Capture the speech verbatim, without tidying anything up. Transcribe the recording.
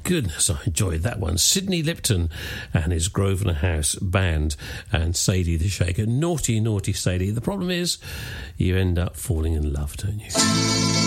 goodness, I enjoyed that one. Sidney Lipton and his Grosvenor House band and Sadie the Shaker. Naughty, naughty Sadie. The problem is you end up falling in love, don't you?